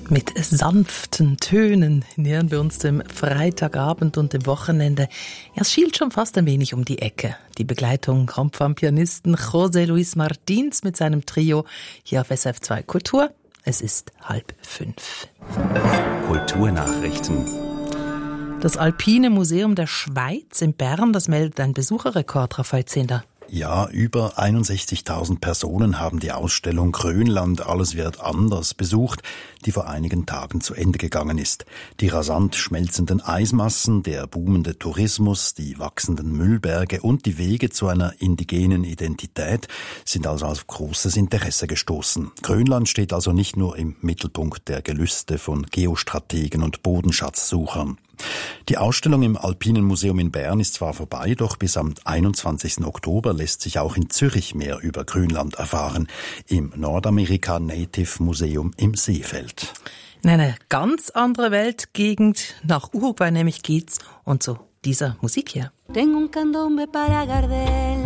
Mit sanften Tönen nähern wir uns dem Freitagabend und dem Wochenende. Ja, es schielt schon fast ein wenig um die Ecke. Die Begleitung kommt vom Pianisten José Luis Martins mit seinem Trio hier auf SF2 Kultur. Es ist 4:30. Kulturnachrichten. Das Alpine Museum der Schweiz in Bern, das meldet einen Besucherrekord, Raphael Zehnder. Ja, über 61.000 Personen haben die Ausstellung Grönland, alles wird anders besucht, die vor einigen Tagen zu Ende gegangen ist. Die rasant schmelzenden Eismassen, der boomende Tourismus, die wachsenden Müllberge und die Wege zu einer indigenen Identität sind also auf großes Interesse gestoßen. Grönland steht also nicht nur im Mittelpunkt der Gelüste von Geostrategen und Bodenschatzsuchern. Die Ausstellung im Alpinen Museum in Bern ist zwar vorbei, doch bis am 21. Oktober lässt sich auch in Zürich mehr über Grönland erfahren, im Nordamerika Native Museum im Seefeld. In eine ganz andere Weltgegend, nach Uruguay nämlich geht's, und so dieser Musik hier. Tengo un candombe para Gardel.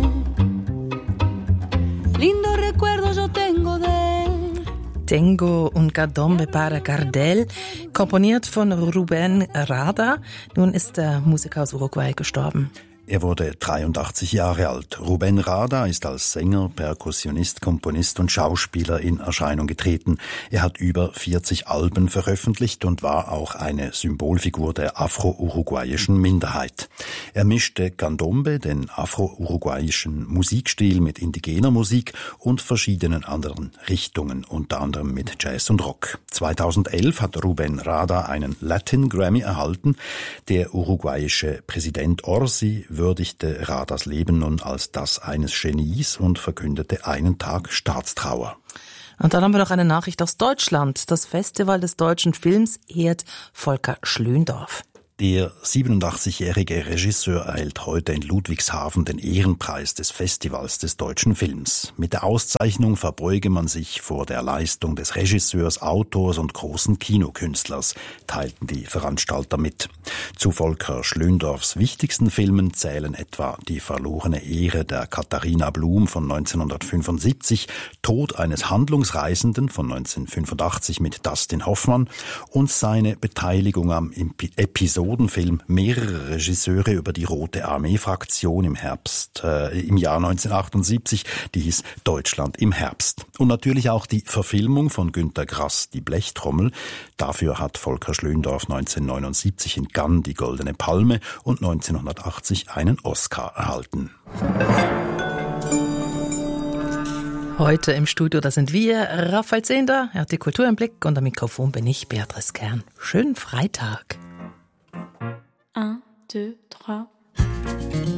Lindo recuerdo yo tengo de él. Tengo un candombe para Gardel, komponiert von Rubén Rada. Nun ist der Musiker aus Uruguay gestorben. Er wurde 83 Jahre alt. Rubén Rada ist als Sänger, Perkussionist, Komponist und Schauspieler in Erscheinung getreten. Er hat über 40 Alben veröffentlicht und war auch eine Symbolfigur der afro-uruguayischen Minderheit. Er mischte Candombe, den afro-uruguayischen Musikstil, mit indigener Musik und verschiedenen anderen Richtungen, unter anderem mit Jazz und Rock. 2011 hat Rubén Rada einen Latin Grammy erhalten. Der uruguayische Präsident Orsi würdigte Radas Leben nun als das eines Genies und verkündete einen Tag Staatstrauer. Und dann haben wir noch eine Nachricht aus Deutschland. Das Festival des deutschen Films ehrt Volker Schlöndorff. Der 87-jährige Regisseur erhält heute in Ludwigshafen den Ehrenpreis des Festivals des deutschen Films. Mit der Auszeichnung verbeuge man sich vor der Leistung des Regisseurs, Autors und großen Kinokünstlers, teilten die Veranstalter mit. Zu Volker Schlöndorffs wichtigsten Filmen zählen etwa Die verlorene Ehre der Katharina Blum von 1975, Tod eines Handlungsreisenden von 1985 mit Dustin Hoffmann und seine Beteiligung am Episodenfilm mehrerer Regisseure über die Rote Armee-Fraktion im Jahr 1978, die hieß Deutschland im Herbst. Und natürlich auch die Verfilmung von Günter Grass, Die Blechtrommel. Dafür hat Volker Schlöndorff 1979 in Cannes die Goldene Palme und 1980 einen Oscar erhalten. Heute im Studio, da sind wir, Raphael Zehnder, er hat die Kultur im Blick und am Mikrofon bin ich, Beatrice Kern. Schönen Freitag. 1, 2, 3.